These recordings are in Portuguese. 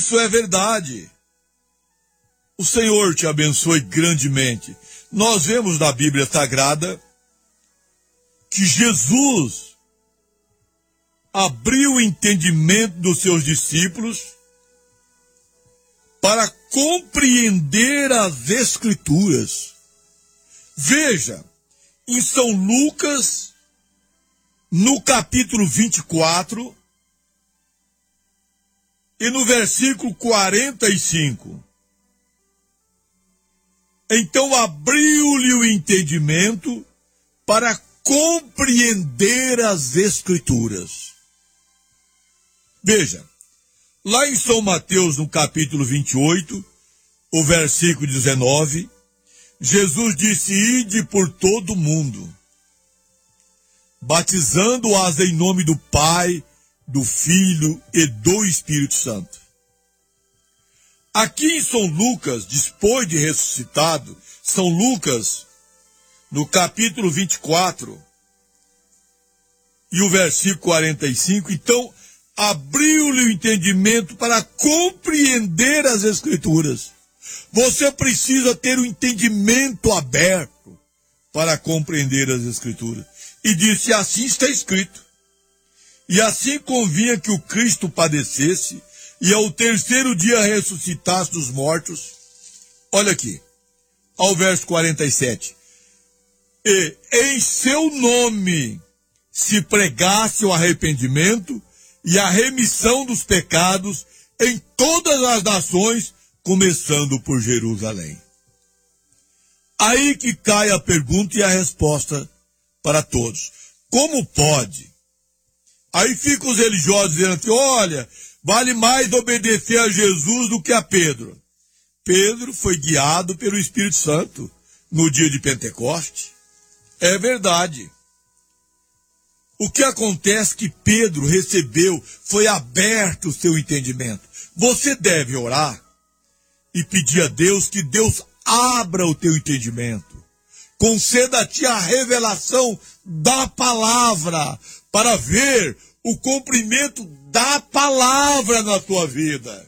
Isso é verdade. O Senhor te abençoe grandemente. Nós vemos na Bíblia Sagrada que Jesus abriu o entendimento dos seus discípulos para compreender as Escrituras. Veja, em São Lucas, no capítulo 24, e no versículo 45. Então abriu-lhe o entendimento para compreender as Escrituras. Veja, lá em São Mateus, no capítulo 28, o versículo 19, Jesus disse: ide por todo o mundo, batizando-as em nome do Pai, do Filho e do Espírito Santo. Aqui em São Lucas, depois de ressuscitado, São Lucas, no capítulo 24, e o versículo 45, então, abriu-lhe o entendimento para compreender as Escrituras. Você precisa ter o entendimento aberto para compreender as Escrituras. E disse: assim está escrito. E assim convinha que o Cristo padecesse e ao terceiro dia ressuscitasse dos mortos. Olha aqui, ao verso 47. E em seu nome se pregasse o arrependimento e a remissão dos pecados em todas as nações, começando por Jerusalém. Aí que cai a pergunta e a resposta para todos. Como pode? Aí ficam os religiosos dizendo assim: olha, vale mais obedecer a Jesus do que a Pedro. Pedro foi guiado pelo Espírito Santo no dia de Pentecoste. É verdade. O que acontece é que Pedro recebeu, foi aberto o seu entendimento. Você deve orar e pedir a Deus que Deus abra o teu entendimento. Conceda-te a revelação da palavra para ver o cumprimento da palavra na tua vida.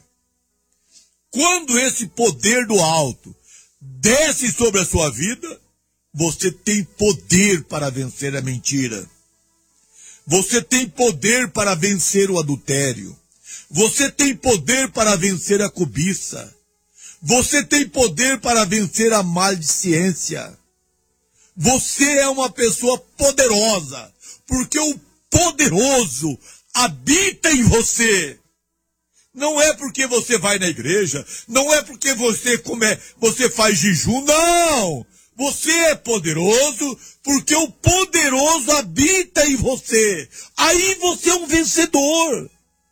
Quando esse poder do alto desce sobre a sua vida, você tem poder para vencer a mentira. Você tem poder para vencer o adultério. Você tem poder para vencer a cobiça. Você tem poder para vencer a maldicência. Você é uma pessoa poderosa, porque o poderoso habita em você. Não é porque você vai na igreja, não é porque você faz jejum, não. Você é poderoso porque o poderoso habita em você. Aí você é um vencedor.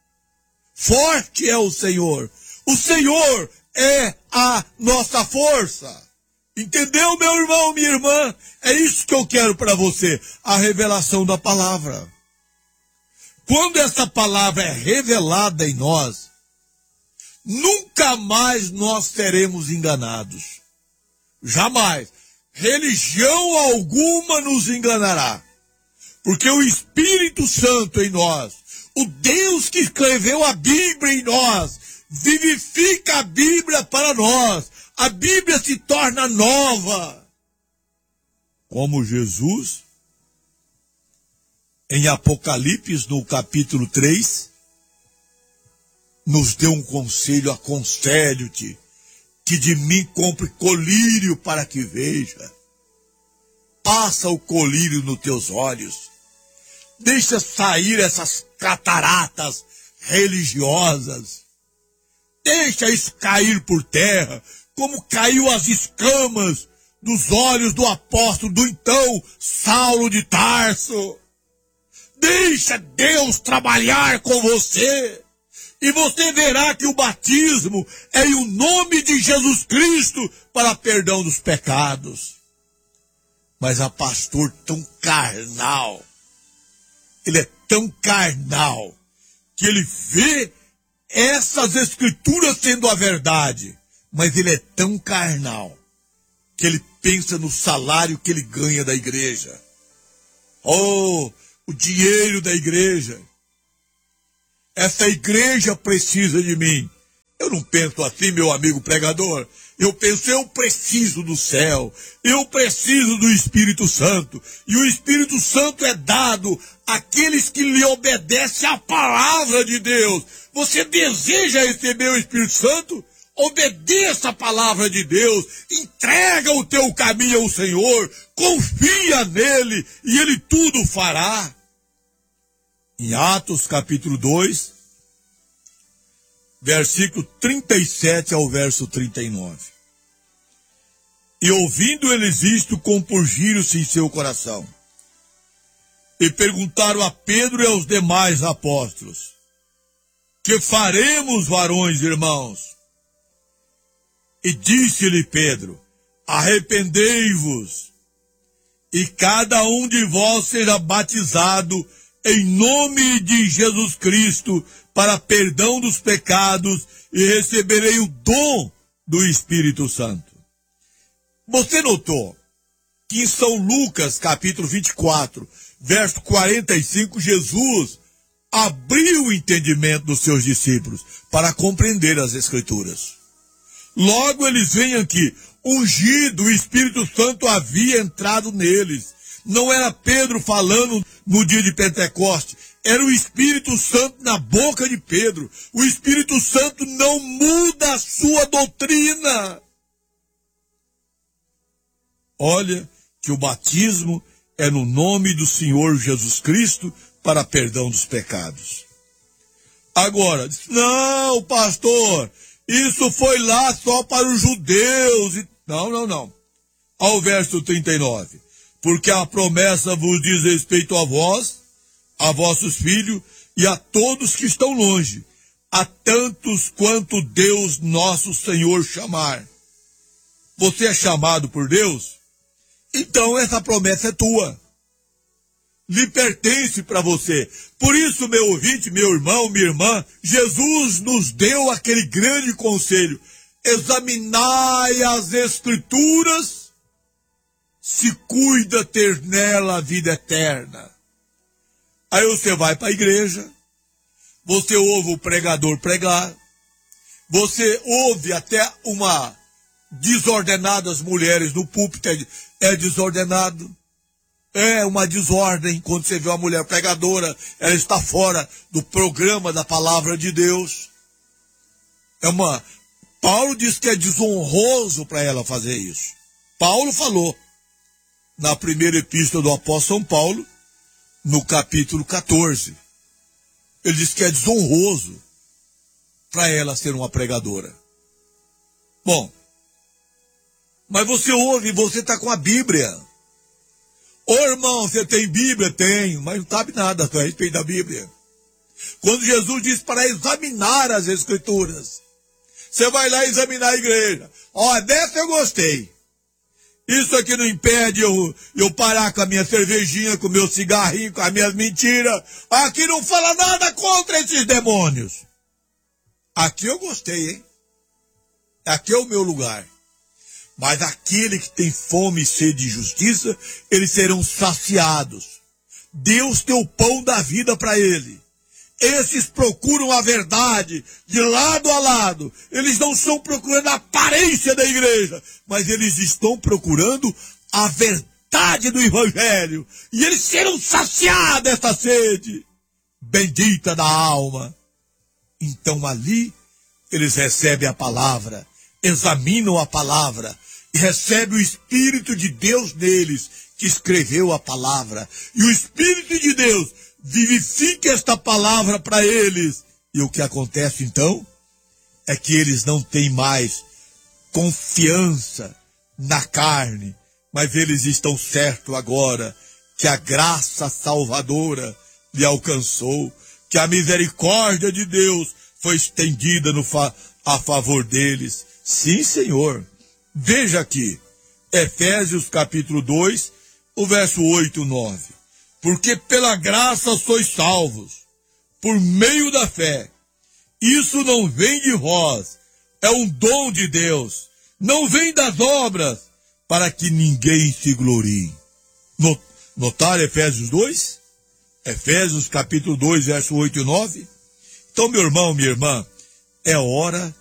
Forte é o Senhor. O Senhor é a nossa força. Entendeu, meu irmão, minha irmã? É isso que eu quero para você, a revelação da palavra. Quando essa palavra é revelada em nós, nunca mais nós seremos enganados. Jamais. Religião alguma nos enganará. Porque o Espírito Santo em nós, o Deus que escreveu a Bíblia em nós, vivifica a Bíblia para nós. A Bíblia se torna nova. Como Jesus, em Apocalipse, no capítulo 3, nos deu um conselho: aconselho-te que de mim compre colírio para que veja. Passa o colírio nos teus olhos. Deixa sair essas cataratas religiosas. Deixa isso cair por terra, como caiu as escamas dos olhos do apóstolo, do então Saulo de Tarso. Deixa Deus trabalhar com você. E você verá que o batismo é em o nome de Jesus Cristo para perdão dos pecados. Mas a pastor tão carnal, ele é tão carnal, que ele vê essas escrituras sendo a verdade, mas ele é tão carnal, que ele pensa no salário que ele ganha da igreja. Oh, o dinheiro da igreja. Essa igreja precisa de mim. Eu não penso assim, meu amigo pregador. Eu penso, eu preciso do céu, eu preciso do Espírito Santo. E o Espírito Santo é dado àqueles que lhe obedecem à palavra de Deus. Você deseja receber o Espírito Santo? Obedeça a palavra de Deus, entrega o teu caminho ao Senhor, confia nele e ele tudo fará. Em Atos capítulo 2, versículo 37 ao verso 39. E ouvindo eles isto, compungiram-se em seu coração. E perguntaram a Pedro e aos demais apóstolos: que faremos, varões, irmãos? E disse-lhe Pedro: arrependei-vos, e cada um de vós seja batizado em nome de Jesus Cristo para perdão dos pecados, e receberei o dom do Espírito Santo. Você notou que em São Lucas, capítulo 24, verso 45, Jesus abriu o entendimento dos seus discípulos para compreender as Escrituras. Logo eles veem aqui, ungido, o Espírito Santo havia entrado neles. Não era Pedro falando no dia de Pentecoste, era o Espírito Santo na boca de Pedro. O Espírito Santo não muda a sua doutrina. Olha que o batismo é no nome do Senhor Jesus Cristo para perdão dos pecados. Agora, não, pastor, isso foi lá só para os judeus. Não. Ao verso 39. Porque a promessa vos diz respeito a vós, a vossos filhos e a todos que estão longe, a tantos quanto Deus nosso Senhor chamar. Você é chamado por Deus? Então essa promessa é tua. Lhe pertence para você. Por isso, meu ouvinte, meu irmão, minha irmã, Jesus nos deu aquele grande conselho: examinai as Escrituras, se cuida ter nela a vida eterna. Aí você vai para a igreja, você ouve o pregador pregar, você ouve até uma desordenadas mulheres no púlpito, é desordenado. É uma desordem quando você vê uma mulher pregadora, ela está fora do programa da palavra de Deus. Paulo diz que é desonroso para ela fazer isso. Paulo falou na primeira epístola do apóstolo São Paulo, no capítulo 14. Ele diz que é desonroso para ela ser uma pregadora. Bom, mas você ouve, você está com a Bíblia. Ô irmão, você tem Bíblia? Tenho, mas não sabe nada a respeito da Bíblia. Quando Jesus diz para examinar as Escrituras, você vai lá examinar a igreja. Ó, dessa eu gostei. Isso aqui não impede eu parar com a minha cervejinha, com o meu cigarrinho, com as minhas mentiras. Aqui não fala nada contra esses demônios. Aqui eu gostei, hein? Aqui é o meu lugar. Mas aquele que tem fome e sede de justiça, eles serão saciados. Deus deu o pão da vida para ele. Esses procuram a verdade de lado a lado. Eles não estão procurando a aparência da igreja, mas eles estão procurando a verdade do Evangelho. E eles serão saciados dessa sede bendita da alma. Então ali eles recebem a palavra, examinam a palavra, e recebe o Espírito de Deus neles, que escreveu a palavra. E o Espírito de Deus vivifica esta palavra para eles. E o que acontece então é que eles não têm mais confiança na carne, mas eles estão certos agora que a graça salvadora lhe alcançou, que a misericórdia de Deus foi estendida a favor deles. Sim, Senhor. Veja aqui, Efésios capítulo 2, o verso 8 e 9. Porque pela graça sois salvos, por meio da fé. Isso não vem de vós, é um dom de Deus. Não vem das obras, para que ninguém se glorie. Notaram Efésios 2? Efésios capítulo 2, verso 8 e 9. Então, meu irmão, minha irmã, é hora